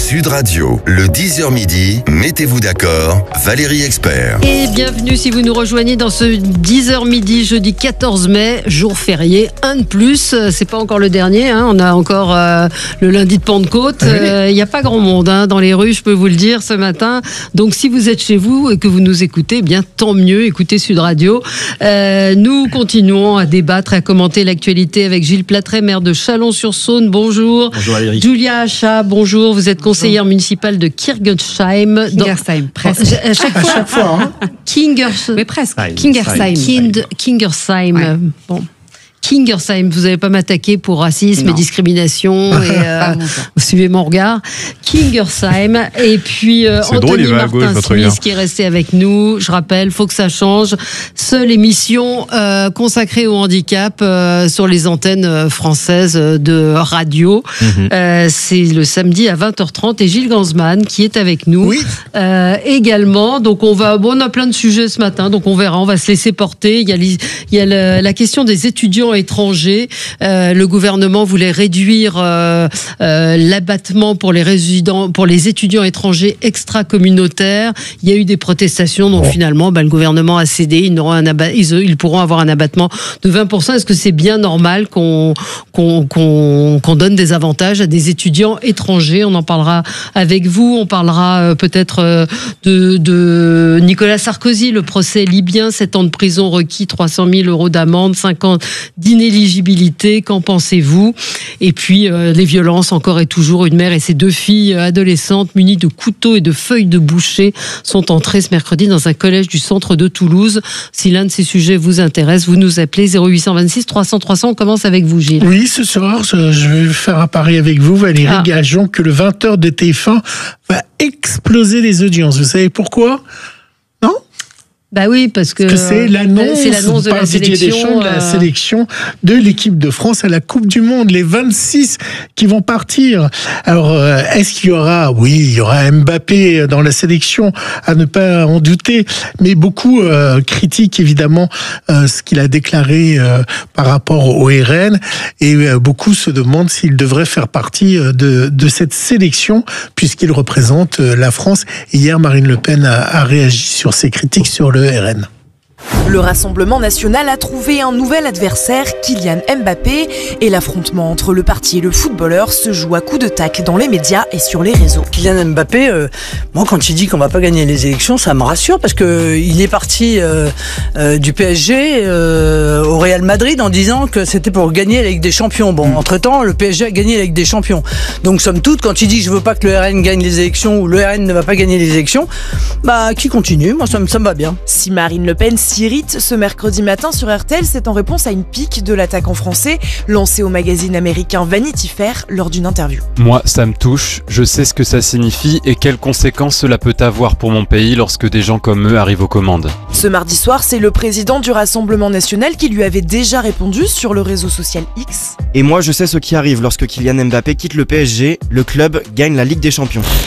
Sud Radio, le 10h midi, mettez-vous d'accord, Valérie Expert. Et bienvenue si vous nous rejoignez dans ce 10h midi, jeudi 14 mai, jour férié, un de plus. C'est pas encore le dernier, hein. On a encore le lundi de Pentecôte. Il n'y a pas grand monde dans les rues, je peux vous le dire, ce matin. Donc si vous êtes chez vous et que vous nous écoutez, eh bien tant mieux, écoutez Sud Radio. Nous continuons à débattre et à commenter l'actualité avec Gilles Platret, maire de Chalon-sur-Saône. Bonjour. Bonjour Valérie. Julia Achat, bonjour. Vous êtes conseillère municipale de Kingersheim. Kingersheim, presque. À chaque fois. Mais presque. Kingersheim. Kingersheim. Bon. Kingersheim, vous n'allez pas m'attaquer pour racisme et discrimination. Vous suivez mon regard. Kingersheim. Et puis Anthony Martin-Smith qui est resté avec nous. Je rappelle, faut que ça change. Seule émission consacrée au handicap sur les antennes françaises de radio. C'est le samedi à 20h30 et Gilles Gansman qui est avec nous également. Donc on a plein de sujets ce matin. Donc on verra, on va se laisser porter. Il y a la question des étudiants étrangers. Le gouvernement voulait réduire l'abattement pour les étudiants étrangers extra-communautaires. Il y a eu des protestations, donc finalement, le gouvernement a cédé. Ils pourront avoir un abattement de 20%. Est-ce que c'est bien normal qu'on donne des avantages à des étudiants étrangers? On en parlera avec vous. On parlera peut-être de Nicolas Sarkozy, le procès libyen, 7 ans de prison requis, 300 000 euros d'amende, 5 ans d'inéligibilité. Qu'en pensez-vous? Et puis les violences, encore et toujours. Une mère et ses 2 filles adolescentes munies de couteaux et de feuilles de boucher sont entrées ce mercredi dans un collège du centre de Toulouse. Si l'un de ces sujets vous intéresse, vous nous appelez 0826 300 300. On commence avec vous, Gilles. Oui, ce soir, je vais faire un pari avec vous, Valérie. Gageons que le 20h de TF1 va exploser les audiences. Vous savez pourquoi? Non? Bah oui, parce que c'est l'annonce de la sélection, de la sélection de l'équipe de France à la Coupe du Monde, les 26 qui vont partir. Alors, est-ce qu'il y aura? Oui, il y aura Mbappé dans la sélection, à ne pas en douter, mais beaucoup critiquent évidemment ce qu'il a déclaré par rapport au RN, et beaucoup se demandent s'il devrait faire partie de cette sélection, puisqu'il représente la France. Et hier, Marine Le Pen a réagi sur ces critiques sur le RN. Le Rassemblement national a trouvé un nouvel adversaire, Kylian Mbappé, et l'affrontement entre le parti et le footballeur se joue à coups de tac dans les médias et sur les réseaux. Kylian Mbappé, moi quand il dit qu'on va pas gagner les élections, ça me rassure parce que il est parti du PSG au Real Madrid en disant que c'était pour gagner la Ligue des Champions. Bon, entre-temps, le PSG a gagné la Ligue des Champions. Donc somme toute, quand il dit je veux pas que le RN gagne les élections ou le RN ne va pas gagner les élections, qui continue, moi ça me va bien. Si Marine Le Pen s'irrite ce mercredi matin sur RTL, c'est en réponse à une pique de l'attaquant français lancée au magazine américain Vanity Fair lors d'une interview. Moi, ça me touche, je sais ce que ça signifie et quelles conséquences cela peut avoir pour mon pays lorsque des gens comme eux arrivent aux commandes. Ce mardi soir, c'est le président du Rassemblement national qui lui avait déjà répondu sur le réseau social X. Et moi, je sais ce qui arrive lorsque Kylian Mbappé quitte le PSG, le club gagne la Ligue des Champions.